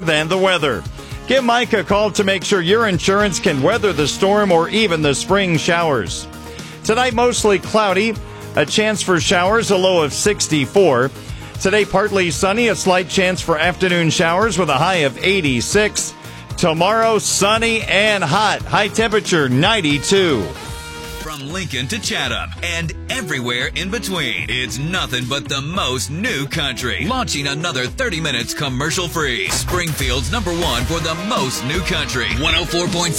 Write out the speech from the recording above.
than the weather. Give Mike a call to make sure your insurance can weather the storm or even the spring showers. Tonight, mostly cloudy, a chance for showers, a low of 64. Today, partly sunny, a slight chance for afternoon showers with a high of 86. Tomorrow, sunny and hot, high temperature 92. From Lincoln to Chatham and everywhere in between, it's nothing but the most new country. Launching another 30 minutes commercial free. Springfield's #1 for the most new country. 104.5